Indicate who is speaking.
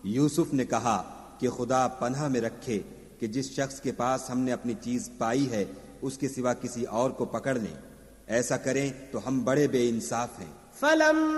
Speaker 1: यूसुफ ने कहा कि खुदा पनाह में रखे कि जिस शख्स के पास हमने अपनी चीज पाई है उसके सिवा किसी और को पकड़ लें। ऐसा करें तो हम बड़े बेइंसाफ हैं।